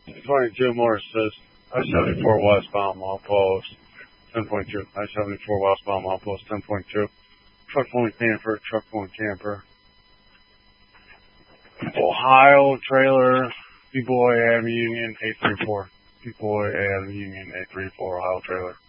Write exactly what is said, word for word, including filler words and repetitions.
twenty-two more assists. I seventy-four westbound milepost, ten point two. I seventy-four westbound milepost, ten point two. Truck pulling camper, truck pulling camper. Ohio trailer, B-Boy Avenue Union, eight three four. B-Boy Avenue Union, eight three four, Ohio trailer.